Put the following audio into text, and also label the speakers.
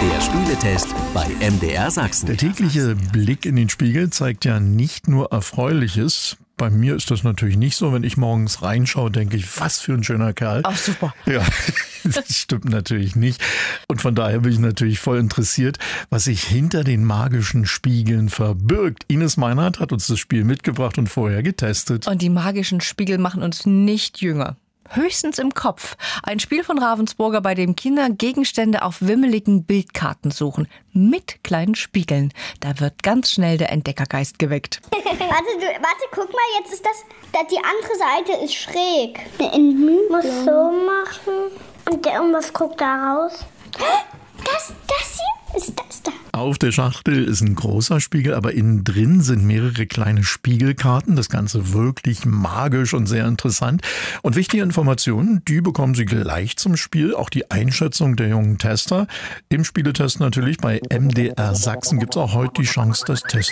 Speaker 1: Der Spieletest bei MDR Sachsen.
Speaker 2: Der tägliche Blick in den Spiegel zeigt ja nicht nur Erfreuliches. Bei mir ist das natürlich nicht so. Wenn ich morgens reinschaue, denke ich, was für ein schöner Kerl.
Speaker 3: Ach, super.
Speaker 2: Ja, das stimmt natürlich nicht. Und von daher bin ich natürlich voll interessiert, was sich hinter den magischen Spiegeln verbirgt. Ines Meinhardt hat uns das Spiel mitgebracht und vorher getestet.
Speaker 3: Und die magischen Spiegel machen uns nicht jünger. Höchstens im Kopf. Ein Spiel von Ravensburger, bei dem Kinder Gegenstände auf wimmeligen Bildkarten suchen. Mit kleinen Spiegeln. Da wird ganz schnell der Entdeckergeist geweckt.
Speaker 4: Warte, guck mal, jetzt ist die andere Seite ist schräg. Ich muss so machen. Und was guckt da raus? Das hier ist das da.
Speaker 2: Auf der Schachtel ist ein großer Spiegel, aber innen drin sind mehrere kleine Spiegelkarten. Das Ganze wirklich magisch und sehr interessant. Und wichtige Informationen, die bekommen Sie gleich zum Spiel. Auch die Einschätzung der jungen Tester. Im Spieletest natürlich bei MDR Sachsen gibt es auch heute die Chance, das Test